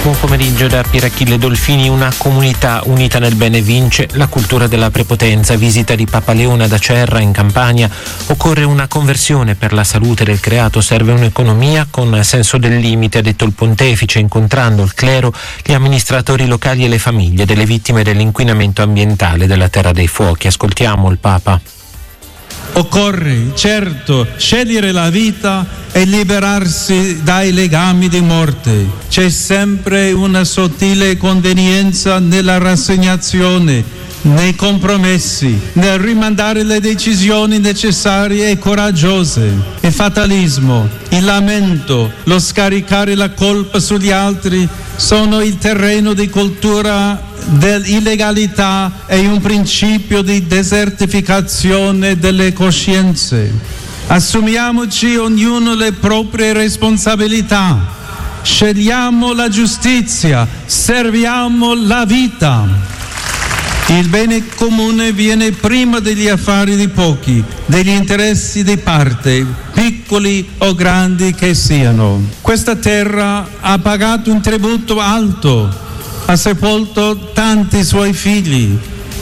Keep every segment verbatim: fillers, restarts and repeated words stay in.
Buon pomeriggio da Pierachille Dolfini. Una comunità unita nel bene vince. La cultura della prepotenza. Visita di Papa Leone ad Acerra in Campania. Occorre una conversione per la salute del creato. Serve un'economia con senso del limite, ha detto il pontefice, incontrando il clero, gli amministratori locali e le famiglie delle vittime dell'inquinamento ambientale della Terra dei Fuochi. Ascoltiamo il Papa. Occorre, certo, scegliere la vita e liberarsi dai legami di morte. C'è sempre una sottile convenienza nella rassegnazione, nei compromessi, nel rimandare le decisioni necessarie e coraggiose. Il fatalismo, il lamento, lo scaricare la colpa sugli altri sono il terreno di cultura dell'illegalità e un principio di desertificazione delle coscienze. Assumiamoci ognuno le proprie responsabilità, scegliamo la giustizia, serviamo la vita. Il bene comune viene prima degli affari di pochi, degli interessi di parte, piccoli o grandi che siano. Questa terra ha pagato un tributo alto, ha sepolto tanti suoi figli.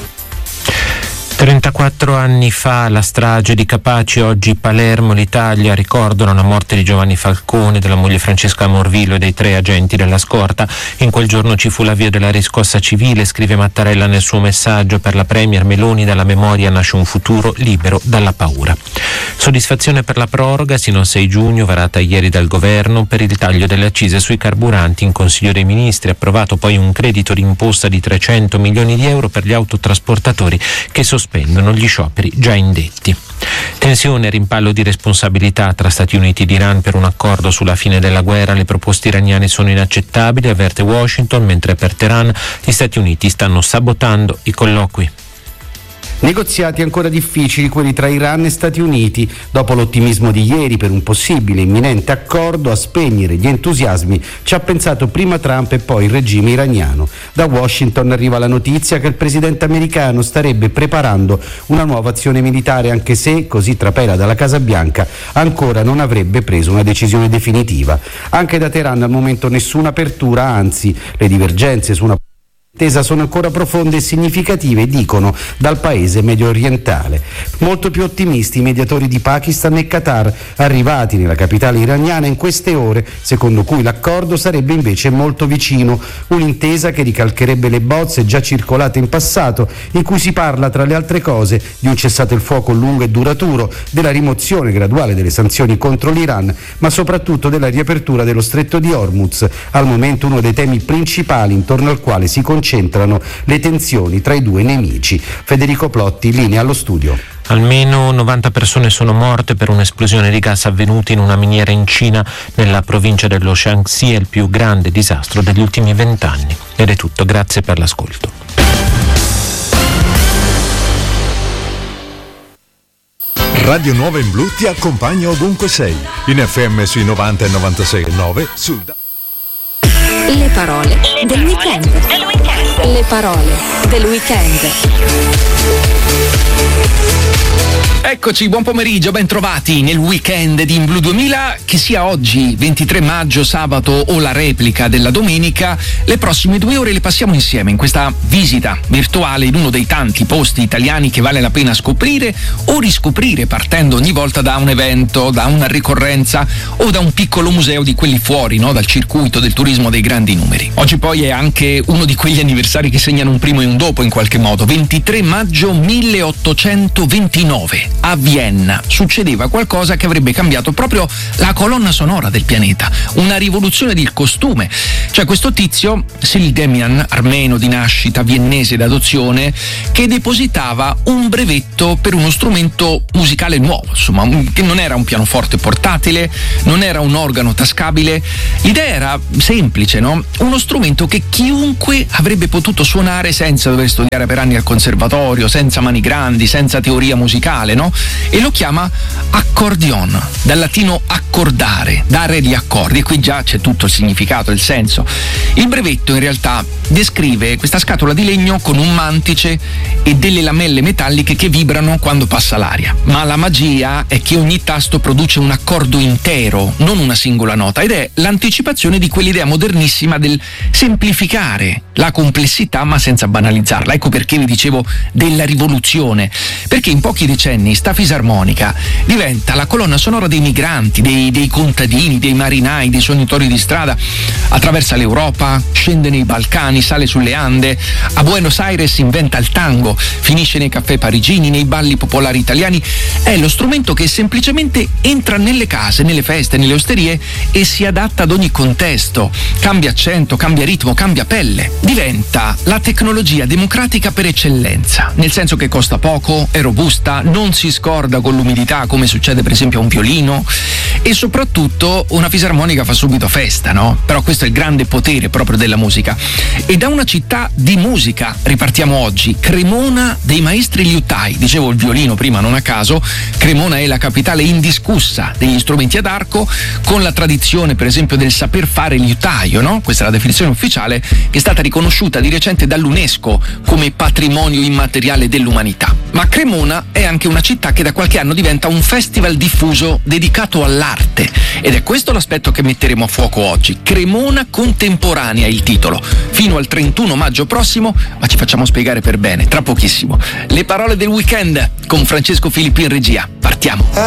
trentaquattro anni fa la strage di Capaci, oggi Palermo, l'Italia ricordano la morte di Giovanni Falcone, della moglie Francesca Morvillo e dei tre agenti della scorta. In quel giorno ci fu l'avvio della riscossa civile, scrive Mattarella nel suo messaggio. Per la premier Meloni dalla memoria nasce un futuro libero dalla paura. Soddisfazione per la proroga sino al sei giugno, varata ieri dal governo, per il taglio delle accise sui carburanti in Consiglio dei Ministri. Approvato poi un credito d'imposta di trecento milioni di euro per gli autotrasportatori che sospendono gli scioperi già indetti. Tensione e rimpallo di responsabilità tra Stati Uniti ed Iran per un accordo sulla fine della guerra. Le proposte iraniane sono inaccettabili, avverte Washington, mentre per Teheran gli Stati Uniti stanno sabotando i colloqui. Negoziati ancora difficili quelli tra Iran e Stati Uniti. Dopo l'ottimismo di ieri per un possibile imminente accordo, a spegnere gli entusiasmi ci ha pensato prima Trump e poi il regime iraniano. Da Washington arriva la notizia che il presidente americano starebbe preparando una nuova azione militare, anche se, così trapela dalla Casa Bianca, ancora non avrebbe preso una decisione definitiva. Anche da Teheran al momento nessuna apertura, anzi le divergenze su una Tesa sono ancora profonde e significative, dicono, dal paese medio orientale. Molto più ottimisti i mediatori di Pakistan e Qatar, arrivati nella capitale iraniana in queste ore, secondo cui l'accordo sarebbe invece molto vicino. Un'intesa che ricalcherebbe le bozze già circolate in passato, in cui si parla, tra le altre cose, di un cessate il fuoco lungo e duraturo, della rimozione graduale delle sanzioni contro l'Iran, ma soprattutto della riapertura dello stretto di Hormuz, al momento uno dei temi principali intorno al quale si concentrano le tensioni tra i due nemici. Federico Plotti, linea allo studio. Almeno novanta persone sono morte per un'esplosione di gas avvenuta in una miniera in Cina, nella provincia dello Shaanxi, il più grande disastro degli ultimi vent'anni. Ed è tutto, grazie per l'ascolto. Radio Nuova in Blu ti accompagna ovunque sei, in F M sui novanta e novantasei e nove sul... Le parole, Le del, parole weekend. del weekend. Le parole del weekend. Eccoci, buon pomeriggio, ben trovati nel weekend di In Blu duemila, che sia oggi ventitré maggio, sabato, o la replica della domenica. Le prossime due ore le passiamo insieme in questa visita virtuale in uno dei tanti posti italiani che vale la pena scoprire o riscoprire, partendo ogni volta da un evento, da una ricorrenza o da un piccolo museo di quelli fuori, no? Dal circuito del turismo dei grandi numeri. Oggi poi è anche uno di quegli anniversari che segnano un primo e un dopo in qualche modo. ventitré maggio milleottocentoventinove. A Vienna succedeva qualcosa che avrebbe cambiato proprio la colonna sonora del pianeta, una rivoluzione del costume. Cioè questo tizio, Cyril Demian, armeno di nascita, viennese d'adozione, che depositava un brevetto per uno strumento musicale nuovo, insomma, che non era un pianoforte portatile, non era un organo tascabile. L'idea era semplice, no? Uno strumento che chiunque avrebbe potuto suonare senza dover studiare per anni al conservatorio, senza mani grandi, senza teoria musicale, no? E lo chiama accordion, dal latino accordare, dare gli accordi, e qui già c'è tutto il significato, il senso. Il brevetto in realtà descrive questa scatola di legno con un mantice e delle lamelle metalliche che vibrano quando passa l'aria. Ma la magia è che ogni tasto produce un accordo intero, non una singola nota, ed è l'anticipazione di quell'idea modernissima del semplificare la complessità ma senza banalizzarla. Ecco perché vi dicevo della rivoluzione, perché in pochi decenni sta fisarmonica diventa la colonna sonora dei migranti, dei, dei contadini, dei marinai, dei sognatori di strada. Attraversa l'Europa, scende nei Balcani, sale sulle Ande, a Buenos Aires inventa il tango, finisce nei caffè parigini, nei balli popolari italiani. È lo strumento che semplicemente entra nelle case, nelle feste, nelle osterie e si adatta ad ogni contesto, cambia accento, cambia ritmo, cambia pelle. Diventa la tecnologia democratica per eccellenza, nel senso che costa poco, è robusta, non si scorda con l'umidità come succede per esempio a un violino, e soprattutto una fisarmonica fa subito festa, no? Però questo è il grande potere proprio della musica. E da una città di musica ripartiamo oggi, Cremona dei maestri liutai. Dicevo il violino prima non a caso. Cremona è la capitale indiscussa degli strumenti ad arco, con la tradizione per esempio del saper fare liutaio, no? Questa è la definizione ufficiale che è stata riconosciuta di recente dall'UNESCO come patrimonio immateriale dell'umanità. Ma Cremona è anche una città che da qualche anno diventa un festival diffuso dedicato all'arte, ed è questo l'aspetto che metteremo a fuoco oggi. Cremona Contemporanea è il titolo, fino al trentuno maggio prossimo, ma ci facciamo spiegare per bene tra pochissimo. Le parole del weekend con Francesco Filippi in regia. Partiamo.